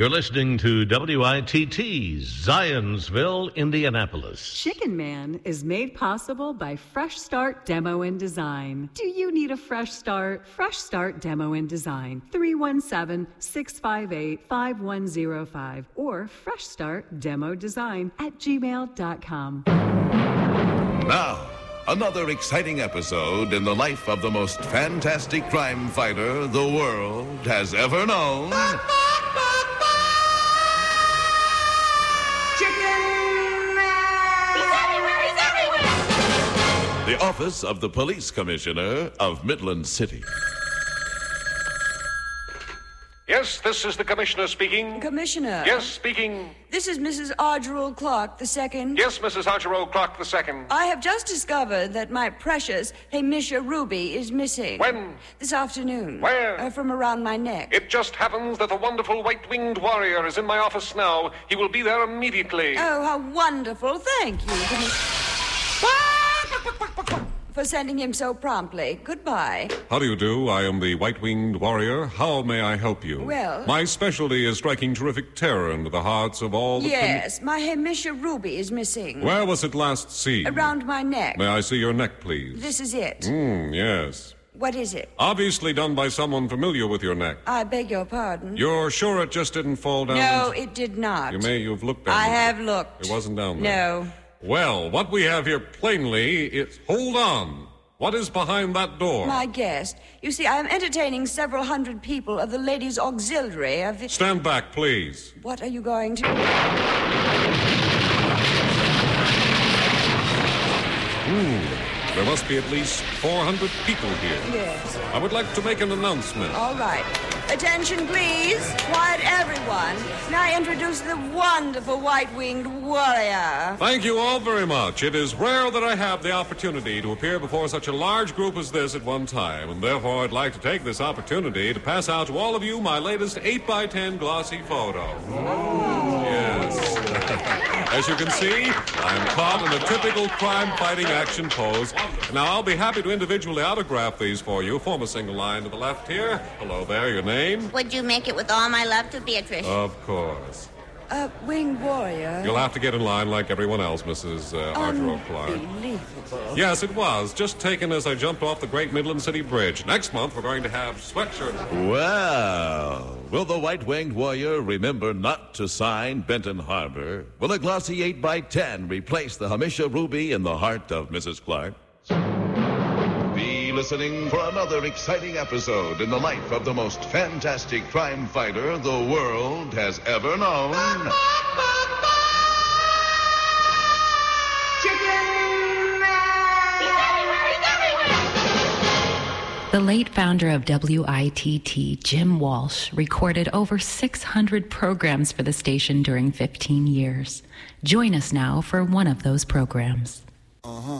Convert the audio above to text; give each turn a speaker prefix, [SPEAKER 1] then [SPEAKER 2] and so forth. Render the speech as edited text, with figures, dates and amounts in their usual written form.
[SPEAKER 1] You're listening to WITT, Zionsville, Indianapolis.
[SPEAKER 2] Chicken Man is made possible by Fresh Start Demo and Design. Do you need a fresh start? Fresh Start Demo and Design. 317-658-5105 or freshstartdemodesign@gmail.com.
[SPEAKER 3] Now, another exciting episode in the life of the most fantastic crime fighter the world has ever known. The office of the police commissioner of Midland City.
[SPEAKER 4] Yes, this is the commissioner speaking.
[SPEAKER 5] Commissioner.
[SPEAKER 4] Yes, speaking.
[SPEAKER 5] This is Mrs. Argerald Clark II.
[SPEAKER 4] Yes, Mrs. Argerald Clark II.
[SPEAKER 5] I have just discovered that my precious Hamisha Ruby is missing.
[SPEAKER 4] When?
[SPEAKER 5] This afternoon.
[SPEAKER 4] Where?
[SPEAKER 5] From around my neck.
[SPEAKER 4] It just happens that the wonderful white-winged warrior is in my office now. He will be there immediately.
[SPEAKER 5] Oh, how wonderful. Thank you, for sending him so promptly. Goodbye.
[SPEAKER 6] How do you do? I am the white-winged warrior. How may I help you?
[SPEAKER 5] Well...
[SPEAKER 6] My specialty is striking terrific terror into the hearts of all the...
[SPEAKER 5] Yes, my Hamisha Ruby is missing.
[SPEAKER 6] Where was it last seen?
[SPEAKER 5] Around my neck.
[SPEAKER 6] May I see your neck, please?
[SPEAKER 5] This is it.
[SPEAKER 6] Yes.
[SPEAKER 5] What is it?
[SPEAKER 6] Obviously done by someone familiar with your neck.
[SPEAKER 5] I beg your pardon?
[SPEAKER 6] You're sure it just didn't fall down?
[SPEAKER 5] No, it did not.
[SPEAKER 6] You've looked down
[SPEAKER 5] I
[SPEAKER 6] there.
[SPEAKER 5] have looked.
[SPEAKER 6] It wasn't down there?
[SPEAKER 5] No.
[SPEAKER 6] Well, what we have here plainly is... Hold on. What is behind that door?
[SPEAKER 5] My guest. You see, I am entertaining several hundred people of the Ladies' Auxiliary of the...
[SPEAKER 6] Stand back, please.
[SPEAKER 5] What are you going to...
[SPEAKER 6] There must be at least 400 people here.
[SPEAKER 5] Yes.
[SPEAKER 6] I would like to make an announcement.
[SPEAKER 5] All right. Attention, please. Quiet, everyone. May I introduce the wonderful white-winged warrior?
[SPEAKER 6] Thank you all very much. It is rare that I have the opportunity to appear before such a large group as this at one time, and therefore I'd like to take this opportunity to pass out to all of you my latest 8x10 glossy photo. Yes. As you can see, I am caught in a typical crime-fighting action pose. Now, I'll be happy to individually autograph these for you. Form a single line to the left here. Hello there, your name?
[SPEAKER 7] Would you make it with all my love to Beatrice?
[SPEAKER 6] Of course.
[SPEAKER 5] Winged warrior.
[SPEAKER 6] You'll have to get in line like everyone else, Mrs. Argerald Clark.
[SPEAKER 5] Unbelievable.
[SPEAKER 6] Yes, it was. Just taken as I jumped off the Great Midland City Bridge. Next month, we're going to have sweatshirts.
[SPEAKER 3] Well, will the white-winged warrior remember not to sign Benton Harbor? Will a glossy 8x10 replace the Hamisha Ruby in the heart of Mrs. Clark? Be listening for another exciting episode in the life of the most fantastic crime fighter the world has ever known.
[SPEAKER 8] The late founder of WITT, Jim Walsh, recorded over 600 programs for the station during 15 years. Join us now for one of those programs.